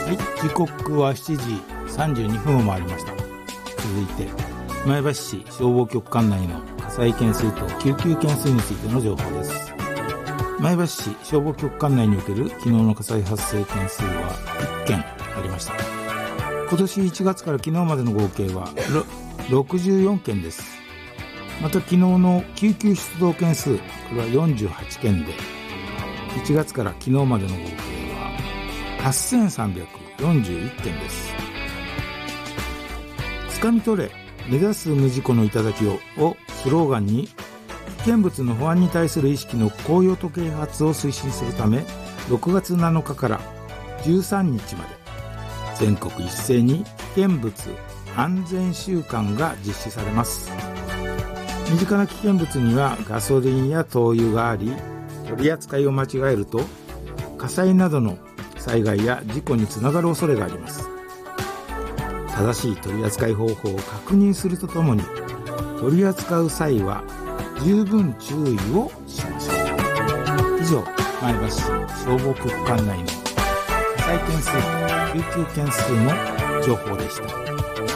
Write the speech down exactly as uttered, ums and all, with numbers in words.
はい、時刻はしちじさんじゅうにふんを回りました。続いて前橋市消防局管内の火災件数と救急件数についての情報です。前橋市消防局管内における昨日の火災発生件数はいっけんありました。今年いちがつから昨日までの合計はろくじゅうよんけんです。また昨日の救急出動件数、これはよんじゅうはちけんで、いちがつから昨日までの合計ははっせんさんびゃくよんじゅういっけんです。つかみ取れ目指す無事故の頂ををスローガンに、危険物の保安に対する意識の高揚と啓発を推進するため、ろくがつなのかからじゅうさんにちまで全国一斉に危険物安全週間が実施されます。身近な危険物にはガソリンや灯油があり、取り扱いを間違えると火災などの災害や事故につながる恐れがあります。正しい取り扱い方法を確認するとともに、取り扱う際は十分注意をしましょう。以上、前橋市消防局管内の火災件数と救急件数の情報でした。